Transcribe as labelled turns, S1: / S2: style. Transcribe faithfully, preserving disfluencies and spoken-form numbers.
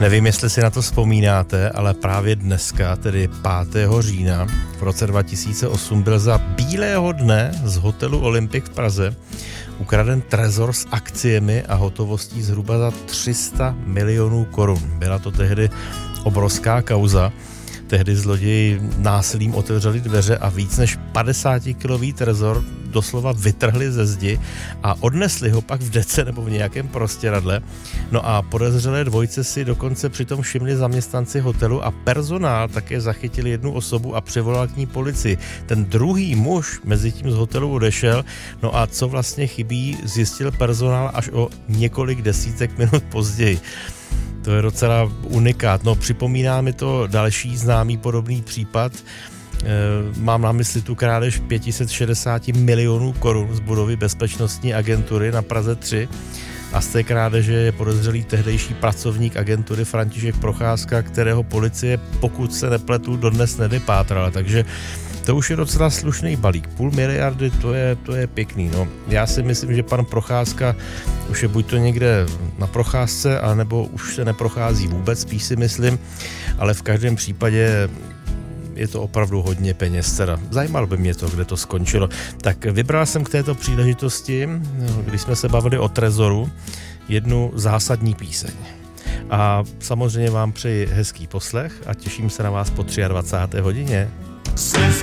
S1: Nevím, jestli si na to vzpomínáte, ale právě dneska, tedy pátého října v roce dva tisíce osm, byl za bílého dne z hotelu Olympic v Praze ukraden trezor s akciemi a hotovostí zhruba za tři sta milionů korun. Byla to tehdy obrovská kauza. Tehdy zloději násilím otevřeli dveře a víc než padesátikilový trezor doslova vytrhli ze zdi a odnesli ho pak v dece nebo v nějakém prostěradle. No a podezřelé dvojce si dokonce přitom všimli zaměstnanci hotelu a personál také zachytili jednu osobu a přivolal k ní policii. Ten druhý muž mezi tím z hotelu odešel, no a co vlastně chybí, zjistil personál až o několik desítek minut později. To je docela unikát. No, připomíná mi to další známý podobný případ. E, mám na mysli tu krádež pět set šedesát milionů korun z budovy bezpečnostní agentury na Praze tři. A z té krádeže je podezřelý tehdejší pracovník agentury František Procházka, kterého policie, pokud se nepletu, dodnes nevypátrala. Takže to už je docela slušný balík. Půl miliardy, to je, to je pěkný. No. Já si myslím, že pan Procházka už je buď to někde na procházce, anebo už se neprochází vůbec, spíš si myslím, ale v každém případě je to opravdu hodně peněz. Teda zajímalo by mě to, kde to skončilo. Tak vybral jsem k této příležitosti, když jsme se bavili o trezoru, jednu zásadní píseň. A samozřejmě vám přeji hezký poslech a těším se na vás po dvacáté třetí hodině.
S2: Slivky